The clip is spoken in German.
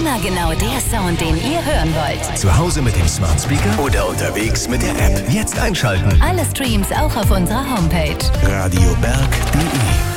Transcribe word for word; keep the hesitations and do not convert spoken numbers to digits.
Immer genau der Sound, den ihr hören wollt. Zu Hause mit dem Smart Speaker oder unterwegs mit der App. Jetzt einschalten. Alle Streams auch auf unserer Homepage. radioberg punkt de